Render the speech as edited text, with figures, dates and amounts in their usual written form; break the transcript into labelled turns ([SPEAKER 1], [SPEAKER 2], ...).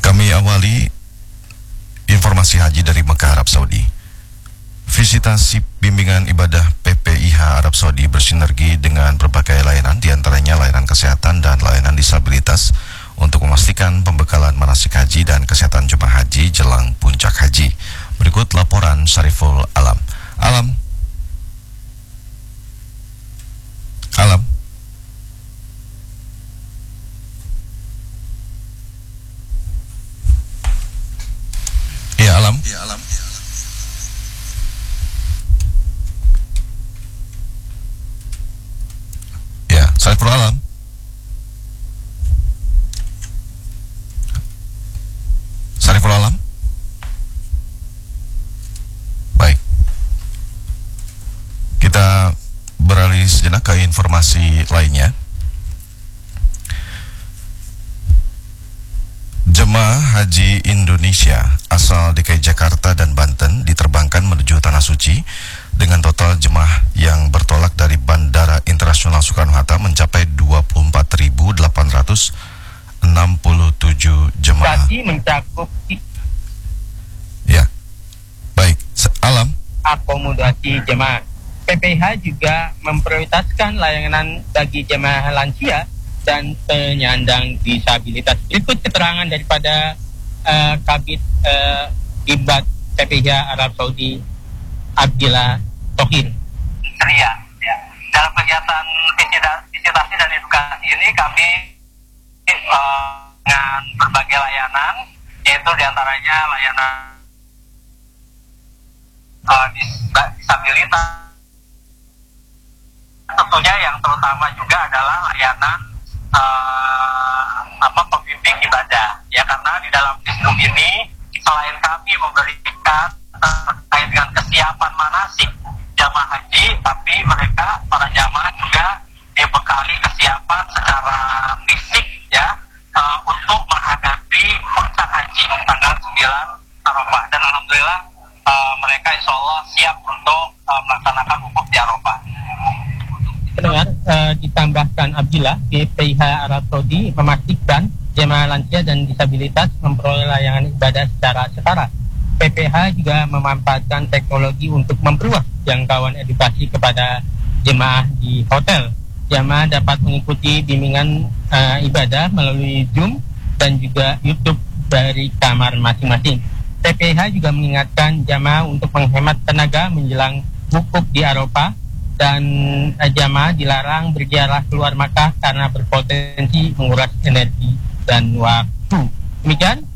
[SPEAKER 1] Kami awali informasi haji dari Mekah, Arab Saudi. Visitasi bimbingan ibadah PPIH Arab Saudi bersinergi dengan berbagai layanan, diantaranya layanan kesehatan dan layanan disabilitas untuk memastikan pembekalan manasik haji dan kesehatan jemaah haji jelang puncak haji. Berikut laporan Syariful Alam. Alam. Ya, Alam. Ya, Syariful Alam. Syariful Alam. Baik. Kita beralih sejenak ke informasi lainnya. Jemaah Haji Indonesia asal DKI Jakarta dan Banten diterbangkan menuju Tanah Suci dengan total jemaah yang bertolak dari Bandara Internasional Soekarno-Hatta mencapai 24.867 jemaah.
[SPEAKER 2] Tadi mencakup
[SPEAKER 1] Ya, baik. Alam.
[SPEAKER 2] akomodasi jemaah. PPIH juga memprioritaskan layanan bagi jemaah lansia dan penyandang disabilitas. Berikut keterangan daripada Kabid Ibad PPIH Arab Saudi Abdillah Tohir.
[SPEAKER 3] Ya. Dalam kegiatan visitasi dan edukasi ini kami dengan berbagai layanan, yaitu diantaranya layanan disabilitas, tentunya yang terutama juga adalah layanan pembimbing ibadah, ya, karena di dalam sistem ini selain kami memberikan terkait dengan kesiapan manasik jamaah haji, tapi mereka para jamaah juga dibekali kesiapan secara fisik, ya, untuk menghadapi puncak haji tanggal 9 Arafah, dan alhamdulillah mereka insya Allah siap untuk melaksanakan wukuf di Arafah.
[SPEAKER 2] Pendengar, ditambahkan Abdillah, PPIH Arab Saudi memastikan jemaah lansia dan disabilitas memperoleh layanan ibadah secara setara. PPIH juga memanfaatkan teknologi untuk memperluas jangkauan edukasi kepada jemaah di hotel. Jemaah dapat mengikuti bimbingan ibadah melalui Zoom dan juga YouTube dari kamar masing-masing. PPIH juga mengingatkan jemaah untuk menghemat tenaga menjelang wukuf di Arafah, dan jamaah dilarang berziarah keluar Makkah karena berpotensi menguras energi dan waktu. Demikian